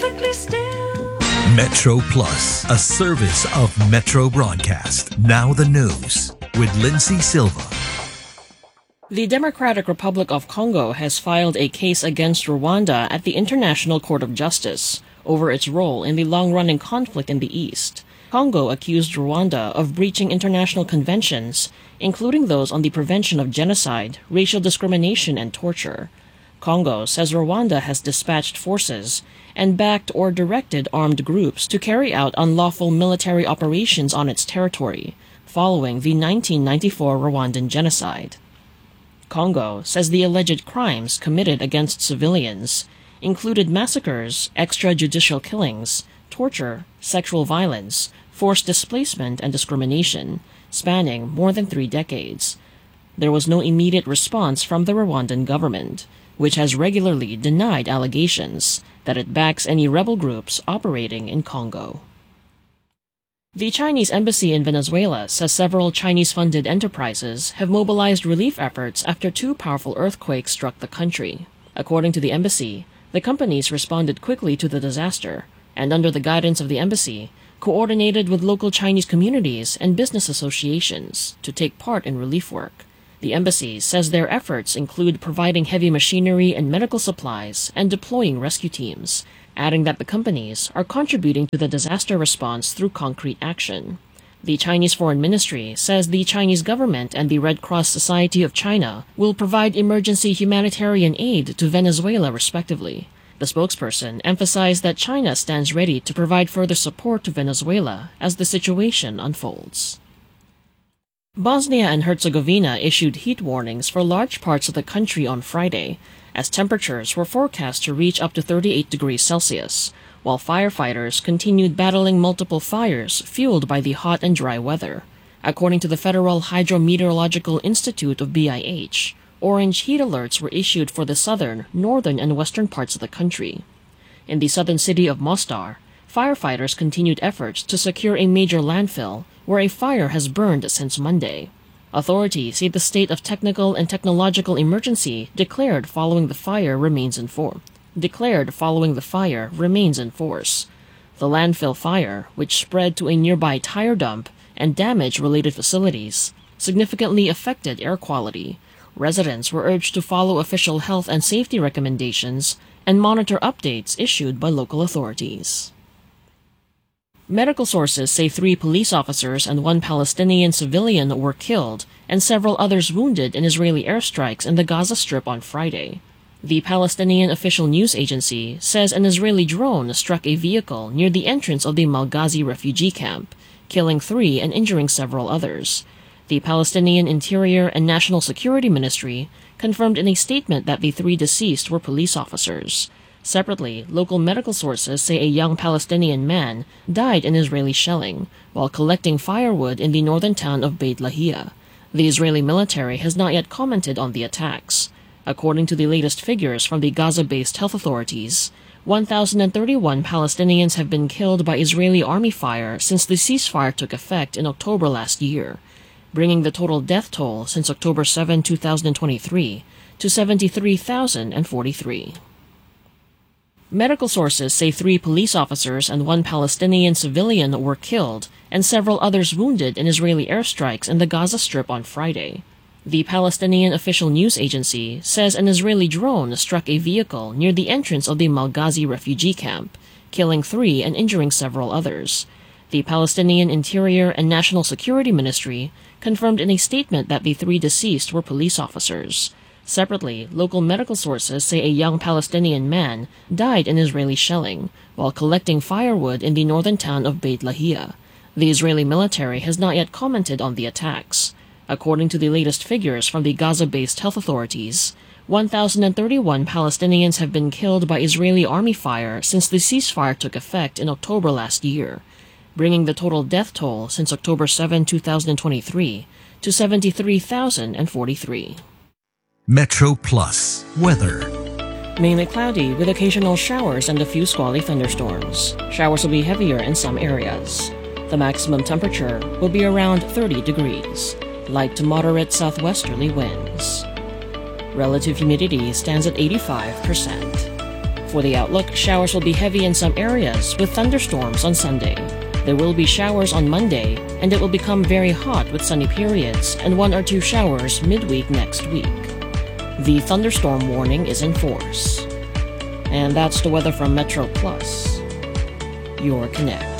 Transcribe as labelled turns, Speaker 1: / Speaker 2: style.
Speaker 1: perfectly still.
Speaker 2: Metro Plus, a service of Metro Broadcast. Now the news with Lindsay Silva.
Speaker 3: The Democratic Republic of Congo has filed a case against Rwanda at the International Court of Justice over its role in the long-running conflict in the East. Congo accused Rwanda of breaching international conventions, including those on the prevention of genocide, racial discrimination, and torture. Congo says Rwanda has dispatched forces and backed or directed armed groups to carry out unlawful military operations on its territory, following the 1994 Rwandan genocide. Congo says the alleged crimes committed against civilians included massacres, extrajudicial killings, torture, sexual violence, forced displacement, and discrimination, spanning more than 3 decades. There was no immediate response from the Rwandan government, which has regularly denied allegations that it backs any rebel groups operating in Congo. The Chinese embassy in Venezuela says several Chinese-funded enterprises have mobilized relief efforts after 2 powerful earthquakes struck the country. According to the embassy, the companies responded quickly to the disaster and, under the guidance of the embassy, coordinated with local Chinese communities and business associations to take part in relief work. The embassy says their efforts include providing heavy machinery and medical supplies and deploying rescue teams, adding that the companies are contributing to the disaster response through concrete action. The Chinese Foreign Ministry says the Chinese government and the Red Cross Society of China will provide emergency humanitarian aid to Venezuela respectively. The spokesperson emphasized that China stands ready to provide further support to Venezuela as the situation unfolds. Bosnia and Herzegovina issued heat warnings for large parts of the country on Friday, as temperatures were forecast to reach up to 38 degrees Celsius, while firefighters continued battling multiple fires fueled by the hot and dry weather. According to the Federal Hydrometeorological Institute of BIH, orange heat alerts were issued for the southern, northern, and western parts of the country. In the southern city of Mostar, firefighters continued efforts to secure a major landfill where a fire has burned since Monday. Authorities say the state of technical and technological emergency declared following the fire remains in force. The landfill fire, which spread to a nearby tire dump and damaged related facilities, significantly affected air quality. Residents were urged to follow official health and safety recommendations and monitor updates issued by local authorities. Medical sources say 3 police officers and 1 Palestinian civilian were killed and several others wounded in Israeli airstrikes in the Gaza Strip on Friday. The Palestinian official news agency says an Israeli drone struck a vehicle near the entrance of the Malghazi refugee camp, killing 3 and injuring several others. The Palestinian Interior and National Security Ministry confirmed in a statement that the 3 deceased were police officers. Separately, local medical sources say a young Palestinian man died in Israeli shelling while collecting firewood in the northern town of Beit Lahia. The Israeli military has not yet commented on the attacks. According to the latest figures from the Gaza-based health authorities, 1,031 Palestinians have been killed by Israeli army fire since the ceasefire took effect in October last year, bringing the total death toll since October 7, 2023 to 73,043. Medical sources say 3 police officers and 1 Palestinian civilian were killed and several others wounded in Israeli airstrikes in the Gaza Strip on Friday. The Palestinian official news agency says an Israeli drone struck a vehicle near the entrance of the Malghazi refugee camp, killing 3 and injuring several others. The Palestinian Interior and National Security Ministry confirmed in a statement that the 3 deceased were police officers. Separately, local medical sources say a young Palestinian man died in Israeli shelling while collecting firewood in the northern town of Beit Lahia. The Israeli military has not yet commented on the attacks. According to the latest figures from the Gaza-based health authorities, 1,031 Palestinians have been killed by Israeli army fire since the ceasefire took effect in October last year, bringing the total death toll since October 7, 2023 to 73,043.
Speaker 2: Metro Plus weather.
Speaker 3: Mainly cloudy with occasional showers and a few squally thunderstorms. Showers will be heavier in some areas. The maximum temperature will be around 30 degrees. Light to moderate southwesterly winds. Relative humidity stands at 85%. For the outlook, showers will be heavy in some areas with thunderstorms on Sunday. There will be showers on Monday, and it will become very hot with sunny periods and 1 or 2 showers midweek next week. The thunderstorm warning is in force. And that's the weather from Metro Plus, your connect.